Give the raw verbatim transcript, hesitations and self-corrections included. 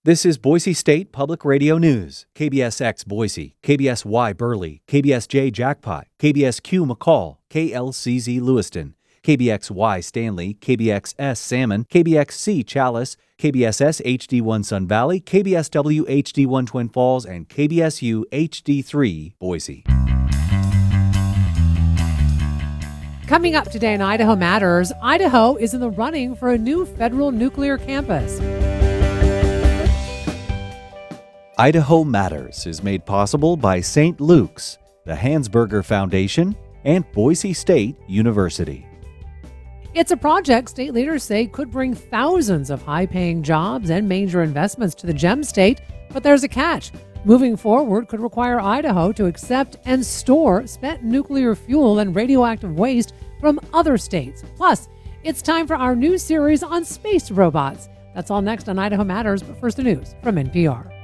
This is Boise State Public Radio News. K B S X Boise, K B S Y Burley, K B S J Jackpot, K B S Q McCall, K L C Z Lewiston, K B X Y Stanley, K B X S Salmon, K B X C Chalice, K B S S H D one Sun Valley, K B S W H D one Twin Falls, and K B S U H D three Boise. Coming up today in Idaho Matters, Idaho is in the running for a new federal nuclear campus. Idaho Matters is made possible by Saint Luke's, the Hansberger Foundation, and Boise State University. It's a project state leaders say could bring thousands of high-paying jobs and major investments to the Gem State, but there's a catch. Moving forward could require Idaho to accept and store spent nuclear fuel and radioactive waste from other states. Plus, it's time for our new series on space robots. That's all next on Idaho Matters, but first the news from N P R.